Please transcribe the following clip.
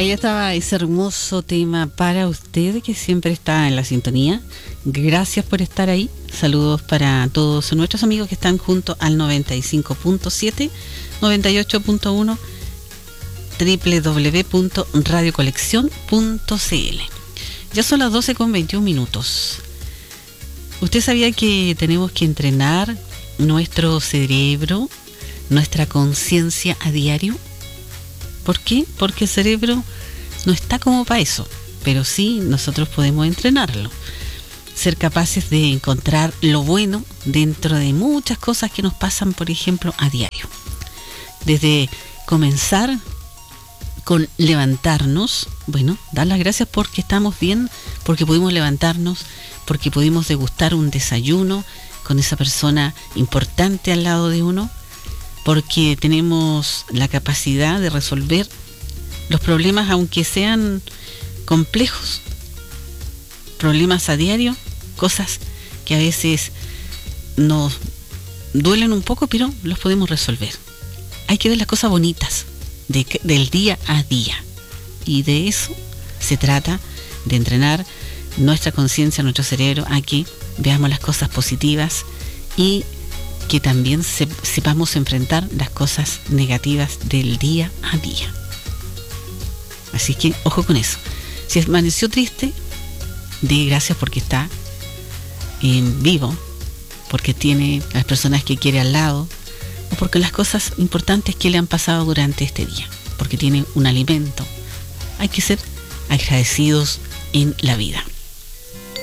Ahí estaba ese hermoso tema para usted que siempre está en la sintonía. Gracias por estar ahí. Saludos para todos nuestros amigos que están junto al 95.7, 98.1, www.radiocolección.cl. Ya son las 12:21. ¿Usted sabía que tenemos que entrenar nuestro cerebro, nuestra conciencia a diario? ¿Por qué? Porque el cerebro no está como para eso, pero sí nosotros podemos entrenarlo. Ser capaces de encontrar lo bueno dentro de muchas cosas que nos pasan, por ejemplo, a diario. Desde comenzar con levantarnos, bueno, dar las gracias porque estamos bien, porque pudimos levantarnos, porque pudimos degustar un desayuno con esa persona importante al lado de uno, porque tenemos la capacidad de resolver los problemas, aunque sean complejos, problemas a diario, cosas que a veces nos duelen un poco, pero los podemos resolver. Hay que ver las cosas bonitas del día a día, y de eso se trata, de entrenar nuestra conciencia, nuestro cerebro, a que veamos las cosas positivas y que también sepamos enfrentar las cosas negativas del día a día. Así que ojo con eso. Si amaneció triste, dé gracias porque está en vivo, porque tiene a las personas que quiere al lado, o porque las cosas importantes que le han pasado durante este día, porque tiene un alimento. Hay que ser agradecidos en la vida.